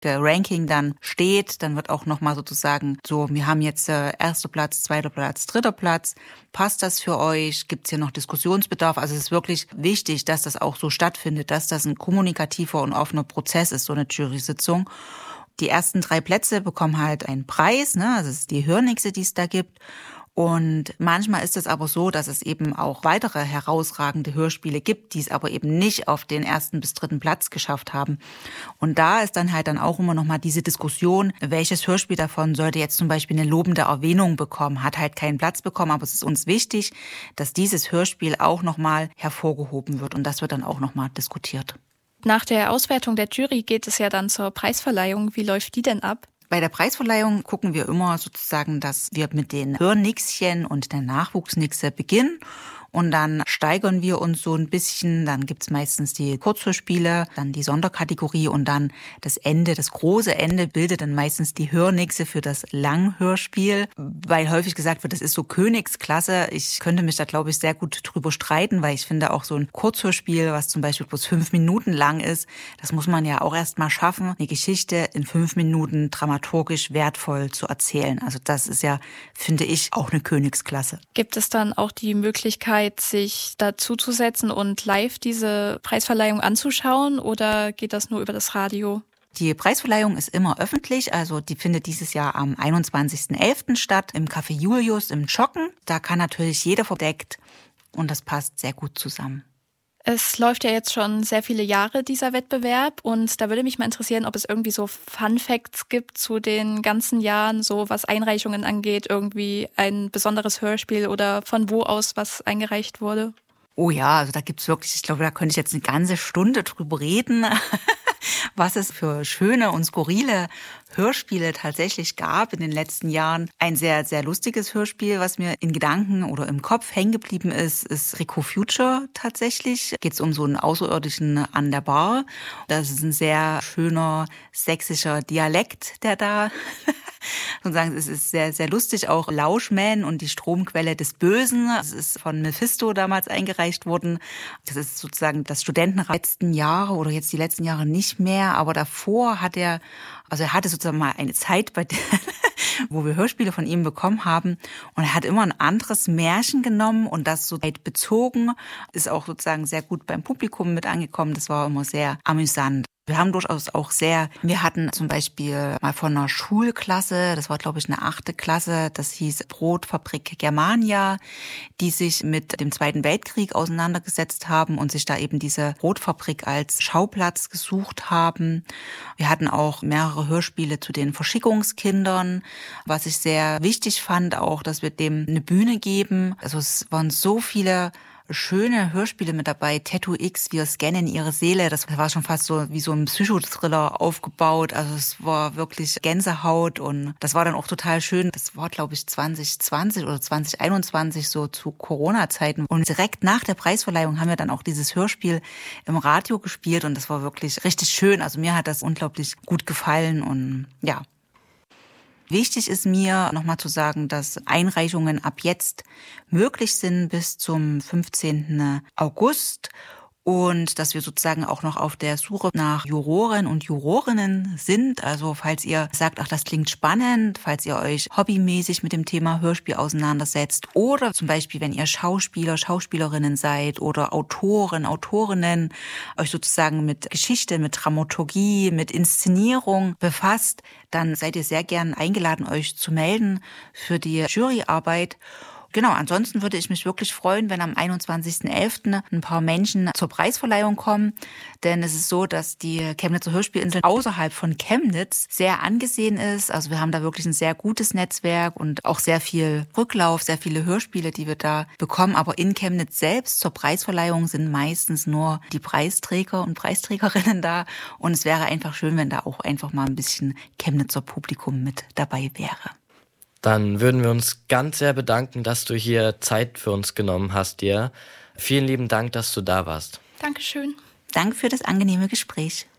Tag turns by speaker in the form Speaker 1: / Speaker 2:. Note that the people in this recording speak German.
Speaker 1: der Ranking dann steht, dann wird auch nochmal sozusagen so, wir haben jetzt erster Platz, zweiter Platz, dritter Platz. Passt das für euch? Gibt es hier noch Diskussionsbedarf? Also es ist wirklich wichtig, dass das auch so stattfindet, dass das ein kommunikativer und offener Prozess ist, so eine Jury-Sitzung. Die ersten 3 Plätze bekommen halt einen Preis, ne? Also es ist die Hörnixe, die es da gibt. Und manchmal ist es aber so, dass es eben auch weitere herausragende Hörspiele gibt, die es aber eben nicht auf den 1. bis 3. Platz geschafft haben. Und da ist dann halt dann auch immer noch mal diese Diskussion, welches Hörspiel davon sollte jetzt zum Beispiel eine lobende Erwähnung bekommen, hat halt keinen Platz bekommen, aber es ist uns wichtig, dass dieses Hörspiel auch noch mal hervorgehoben wird und das wird dann auch noch mal diskutiert.
Speaker 2: Nach der Auswertung der Jury geht es ja dann zur Preisverleihung. Wie läuft die denn ab?
Speaker 1: Bei der Preisverleihung gucken wir immer sozusagen, dass wir mit den Hörnixchen und der Nachwuchsnixe beginnen. Und dann steigern wir uns so ein bisschen. Dann gibt's meistens die Kurzhörspiele, dann die Sonderkategorie und dann das Ende, das große Ende bildet dann meistens die Hörnixe für das Langhörspiel. Weil häufig gesagt wird, das ist so Königsklasse. Ich könnte mich da, glaube ich, sehr gut drüber streiten, weil ich finde auch so ein Kurzhörspiel, was zum Beispiel bloß 5 Minuten lang ist, das muss man ja auch erst mal schaffen, eine Geschichte in 5 Minuten dramaturgisch wertvoll zu erzählen. Also das ist ja, finde ich, auch eine Königsklasse.
Speaker 2: Gibt es dann auch die Möglichkeit, sich dazuzusetzen und live diese Preisverleihung anzuschauen oder geht das nur über das Radio?
Speaker 1: Die Preisverleihung ist immer öffentlich, also die findet dieses Jahr am 21.11. statt im Café Julius im Schocken. Da kann natürlich jeder verdeckt und das passt sehr gut zusammen.
Speaker 2: Es läuft ja jetzt schon sehr viele Jahre, dieser Wettbewerb. Und da würde mich mal interessieren, ob es irgendwie so Fun Facts gibt zu den ganzen Jahren, so was Einreichungen angeht, irgendwie ein besonderes Hörspiel oder von wo aus was eingereicht wurde.
Speaker 1: Oh ja, also da gibt's wirklich, ich glaube, da könnte ich jetzt eine ganze Stunde drüber reden, was es für schöne und skurrile Hörspiele tatsächlich gab in den letzten Jahren. Ein sehr, sehr lustiges Hörspiel, was mir in Gedanken oder im Kopf hängen geblieben ist Rico Future tatsächlich. Geht es um so einen Außerirdischen an der Bar. Das ist ein sehr schöner sächsischer Dialekt, der da sozusagen, es ist sehr, sehr lustig, auch Lauschman und die Stromquelle des Bösen. Das ist von Mephisto damals eingereicht worden. Das ist sozusagen das Studentenrat letzten Jahre oder jetzt die letzten Jahre nicht mehr, aber davor hat er hatte sozusagen mal eine Zeit, bei der, wo wir Hörspiele von ihm bekommen haben und er hat immer ein anderes Märchen genommen und das so bezogen, ist auch sozusagen sehr gut beim Publikum mit angekommen. Das war immer sehr amüsant. Wir haben durchaus auch wir hatten zum Beispiel mal von einer Schulklasse, das war glaube ich eine 8. Klasse, das hieß Brotfabrik Germania, die sich mit dem Zweiten Weltkrieg auseinandergesetzt haben und sich da eben diese Brotfabrik als Schauplatz gesucht haben. Wir hatten auch mehrere Hörspiele zu den Verschickungskindern, was ich sehr wichtig fand, auch, dass wir dem eine Bühne geben. Also es waren so viele schöne Hörspiele mit dabei. Tattoo X, wir scannen ihre Seele. Das war schon fast so wie so ein Psychothriller aufgebaut. Also es war wirklich Gänsehaut und das war dann auch total schön. Das war, glaube ich, 2020 oder 2021 so zu Corona-Zeiten. Und direkt nach der Preisverleihung haben wir dann auch dieses Hörspiel im Radio gespielt und das war wirklich richtig schön. Also mir hat das unglaublich gut gefallen und ja. Wichtig ist mir nochmal zu sagen, dass Einreichungen ab jetzt möglich sind bis zum 15. August und dass wir sozusagen auch noch auf der Suche nach Juroren und Jurorinnen sind. Also falls ihr sagt, ach, das klingt spannend, falls ihr euch hobbymäßig mit dem Thema Hörspiel auseinandersetzt oder zum Beispiel, wenn ihr Schauspieler, Schauspielerinnen seid oder Autoren, Autorinnen, euch sozusagen mit Geschichte, mit Dramaturgie, mit Inszenierung befasst, dann seid ihr sehr gern eingeladen, euch zu melden für die Juryarbeit. Genau, ansonsten würde ich mich wirklich freuen, wenn am 21.11. ein paar Menschen zur Preisverleihung kommen. Denn es ist so, dass die Chemnitzer Hörspielinsel außerhalb von Chemnitz sehr angesehen ist. Also wir haben da wirklich ein sehr gutes Netzwerk und auch sehr viel Rücklauf, sehr viele Hörspiele, die wir da bekommen. Aber in Chemnitz selbst zur Preisverleihung sind meistens nur die Preisträger und Preisträgerinnen da. Und es wäre einfach schön, wenn da auch einfach mal ein bisschen Chemnitzer Publikum mit dabei wäre.
Speaker 3: Dann würden wir uns ganz sehr bedanken, dass du hier Zeit für uns genommen hast dir. Vielen lieben Dank, dass du da warst.
Speaker 2: Dankeschön.
Speaker 1: Danke für das angenehme Gespräch.